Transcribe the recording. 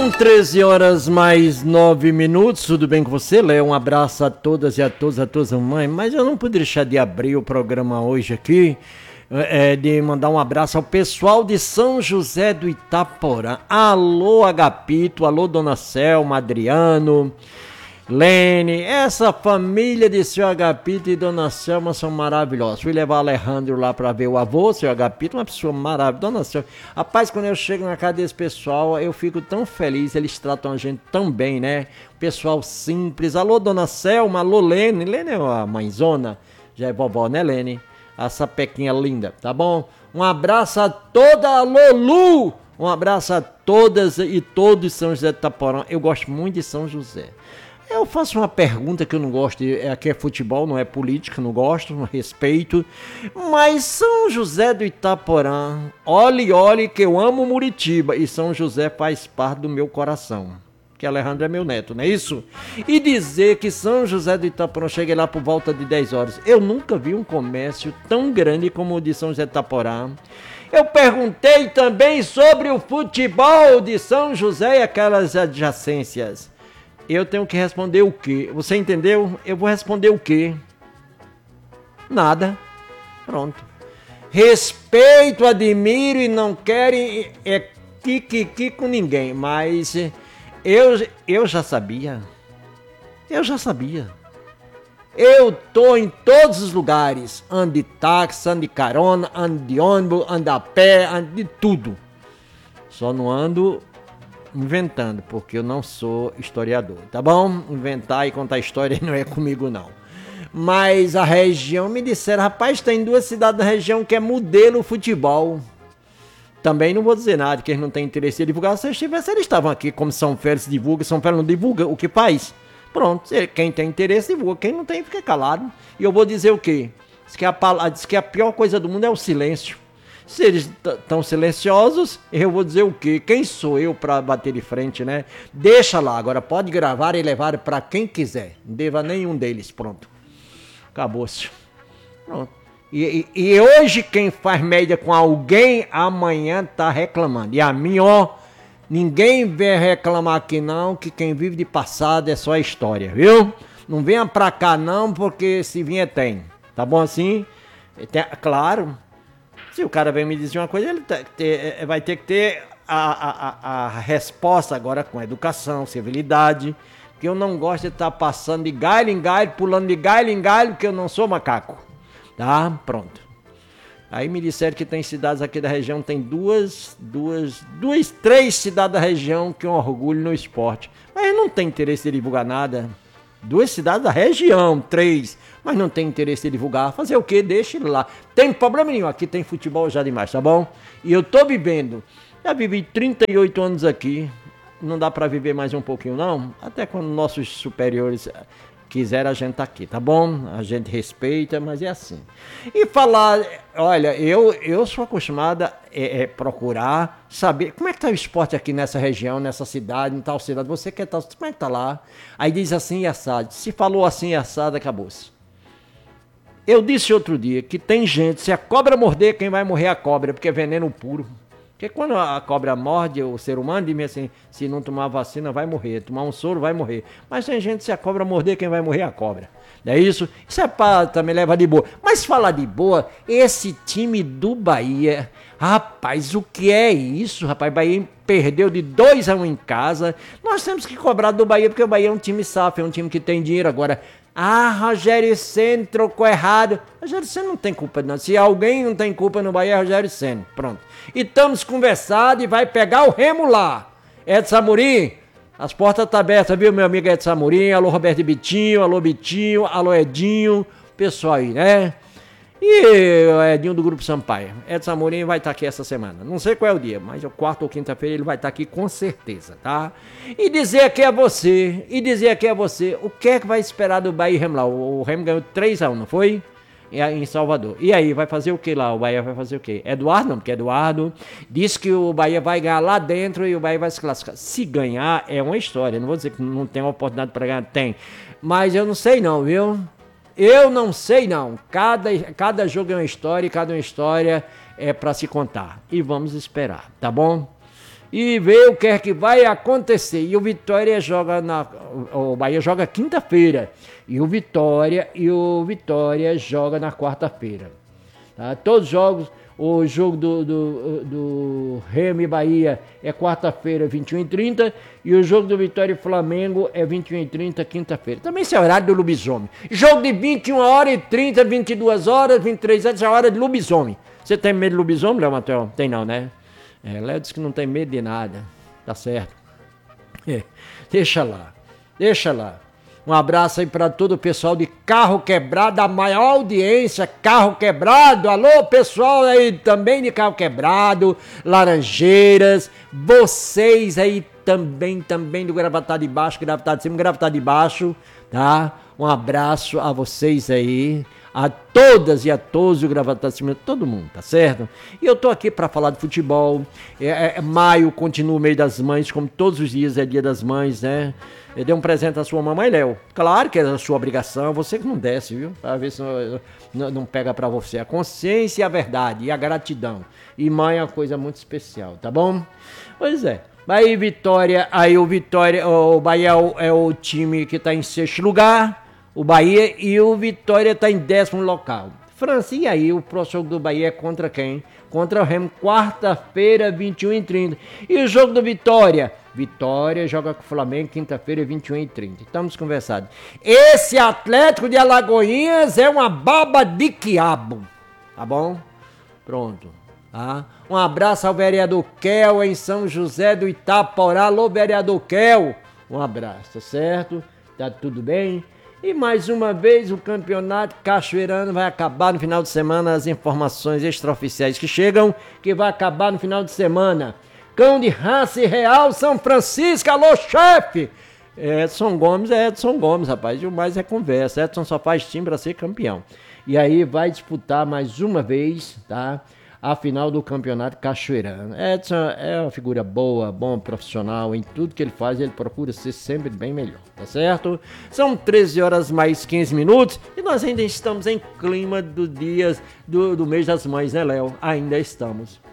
13 horas mais 9 minutos, tudo bem com você, Léo? Um abraço a todas e a todos, a todas as mães, mas eu não pude deixar de abrir o programa hoje aqui, de mandar um abraço ao pessoal de São José do Itaporã. Alô, Agapito, alô, Dona Selma, Adriano, Lene, essa família de seu Agapito e Dona Selma são maravilhosos. Fui levar o Alejandro lá pra ver o avô, seu Agapito, uma pessoa maravilhosa. Dona Selma, rapaz, quando eu chego na casa desse pessoal, eu fico tão feliz, eles tratam a gente tão bem, né? Pessoal simples. Alô, Dona Selma, alô, Lene. Lene é a mãezona, já é vovó, né, Lene? Essa pequinha linda, tá bom? Um abraço a toda a Lolu. Um abraço a todas e todos de São José do Itaporã. Eu gosto muito de São José. Eu faço uma pergunta que eu não gosto, aqui é futebol, não é política, não gosto, não respeito, mas São José do Itaporã, olhe que eu amo Muritiba e São José faz parte do meu coração, que Alejandro é meu neto, não é isso? E dizer que São José do Itaporã, cheguei lá por volta de 10 horas, eu nunca vi um comércio tão grande como o de São José do Itaporã. Eu perguntei também sobre o futebol de São José e aquelas adjacências. Eu tenho que responder o quê? Você entendeu? Eu vou responder o quê? Nada. Pronto. Respeito, admiro e não querem kikiki com ninguém. Mas eu já sabia. Eu já sabia. Eu tô em todos os lugares. Ando de táxi, ando de carona, ando de ônibus, ando a pé, ando de tudo. Só não ando inventando, porque eu não sou historiador, tá bom? Inventar e contar história não é comigo, não. Mas a região me disseram, rapaz, tem 2 cidades da região que é modelo futebol. Também não vou dizer nada, que eles não têm interesse em divulgar. Se eles tivessem, eles estavam aqui, como São Félix divulga, São Félix não divulga, o que faz? Pronto, quem tem interesse divulga, quem não tem fica calado. E eu vou dizer o quê? Diz que a pior coisa do mundo é o silêncio. Se eles estão silenciosos, eu vou dizer o quê? Quem sou eu para bater de frente, né? Deixa lá, agora pode gravar e levar para quem quiser. Não deva nenhum deles, pronto. Acabou-se. Pronto. E hoje quem faz média com alguém, amanhã tá reclamando. E a mim, ó, ninguém vem reclamar aqui não, que quem vive de passado é só história, viu? Não venha pra cá não, porque se vier tem. Tá bom assim? Claro. Se o cara vem me dizer uma coisa, ele vai ter que ter a resposta agora com educação, civilidade, que eu não gosto de estar passando de galho em galho, pulando de galho em galho, porque eu não sou macaco. Tá? Pronto. Aí me disseram que tem cidades aqui da região, tem três cidades da região que é um orgulho no esporte. Mas não tem interesse de divulgar nada. 2 cidades da região, 3, mas não tem interesse em divulgar. Fazer o quê? Deixa ele lá. Tem problema nenhum, aqui tem futebol já demais, tá bom? E eu tô vivendo, já vivi 38 anos aqui, não dá pra viver mais um pouquinho não? Até quando nossos superiores quiserem a gente tá aqui, tá bom? A gente respeita, mas é assim. E falar, olha, eu sou acostumada a procurar saber como é que tá o esporte aqui nessa região, nessa cidade, em tal cidade. Você quer tal, como é que tá lá? Aí diz assim e assado. Se falou assim e assado, acabou-se. Eu disse outro dia que tem gente, se a cobra morder, quem vai morrer é a cobra, porque é veneno puro. Porque quando a cobra morde o ser humano, diz assim, se não tomar vacina vai morrer, tomar um soro vai morrer. Mas tem gente, se a cobra morder, quem vai morrer é a cobra. Não é isso? Isso é pra também levar de boa. Mas falar de boa, esse time do Bahia, rapaz, o que é isso, rapaz? Bahia perdeu de 2-1 em casa. Nós temos que cobrar do Bahia, porque o Bahia é um time safo, é um time que tem dinheiro. Agora, Rogério Ceni trocou errado. Rogério Ceni não tem culpa não. Se alguém não tem culpa no Bahia, é Rogério Ceni. Pronto. E estamos conversando e vai pegar o Remo lá. Edson Amorim, as portas estão abertas, viu, meu amigo Edson Amorim? Alô, Roberto Bitinho, alô, Edinho. Pessoal aí, né? E o Edinho do Grupo Sampaio. Edson Amorim vai estar aqui essa semana. Não sei qual é o dia, mas quarta ou quinta-feira ele vai estar aqui com certeza, tá? E dizer aqui a você, o que é que vai esperar do Bahia e Remo lá? O Remo ganhou 3-1, não foi? Em Salvador. E aí, vai fazer o que lá? O Bahia vai fazer o quê? Eduardo não, porque Eduardo disse que o Bahia vai ganhar lá dentro e o Bahia vai se classificar. Se ganhar, é uma história. Não vou dizer que não tem uma oportunidade para ganhar, tem. Mas eu não sei não, viu? Eu não sei não. Cada jogo é uma história e cada uma história é para se contar. E vamos esperar, tá bom? e ver o que é que vai acontecer. E o Vitória joga o Bahia joga quinta-feira e o Vitória joga na quarta-feira. Tá? Todos os jogos, o jogo do Remo e Bahia é quarta-feira, 21h30, e o jogo do Vitória e Flamengo é 21h30, quinta-feira. Também esse é o horário do lobisomem. Jogo de 21h30, 22h, 23h, é a hora de lobisomem. Você tem medo de lobisomem, Léo Matheus? Tem não, né? Léo disse que não tem medo de nada. Tá certo. Deixa lá. Um abraço aí para todo o pessoal de Carro Quebrado, a maior audiência, Carro Quebrado. Alô, pessoal aí também de Carro Quebrado, Laranjeiras, vocês aí também do Gravatá de Baixo, Gravatá de Cima, Gravatá de Baixo, tá? Um abraço a vocês aí, a todas e a todos do Gravatá de Cima, todo mundo, tá certo? E eu tô aqui para falar de futebol. Maio continua o mês das mães, como todos os dias é dia das mães, né? Eu dei um presente à sua mamãe, Léo. Claro que é a sua obrigação, você que não desce, viu? Pra ver se não pega pra você. A consciência e a verdade, e a gratidão. E mãe é uma coisa muito especial, tá bom? Pois é. Aí o Bahia é o time que tá em sexto lugar, o Bahia, e o Vitória tá em 10º local. França, e aí o próximo jogo do Bahia é contra quem? Contra o Remo, quarta-feira, 21h30. E o jogo do Vitória joga com o Flamengo, quinta-feira, 21h30. Estamos conversados. Esse Atlético de Alagoinhas é uma baba de quiabo. Tá bom? Pronto. Tá? Um abraço ao vereador Kel em São José do Itaporá. Alô, vereador Kel. Um abraço, tá certo? Tá tudo bem? E mais uma vez o campeonato cachoeirano vai acabar no final de semana. As informações extraoficiais que chegam, que vai acabar no final de semana. Cão de raça real, São Francisco, alô chefe! Edson Gomes, rapaz, e o mais é conversa. Edson só faz time para ser campeão. E aí vai disputar mais uma vez, tá? A final do campeonato cachoeirano. Edson é uma figura boa, bom profissional, em tudo que ele faz, ele procura ser sempre bem melhor, tá certo? São 13h mais 15 minutos e nós ainda estamos em clima do mês das mães, né, Léo? Ainda estamos.